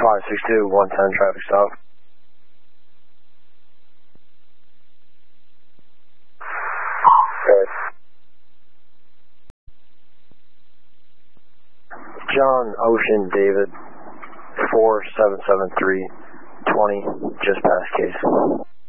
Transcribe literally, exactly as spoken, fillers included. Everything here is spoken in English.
five six two, one ten traffic stop. Okay. John Ocean David, four seven seven three, twenty, just past case.